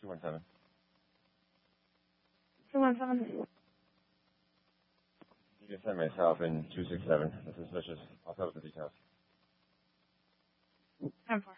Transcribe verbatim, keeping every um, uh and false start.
two one seven. two one seven. You can send myself in two six seven. This is suspicious. I'll tell the details. ten four.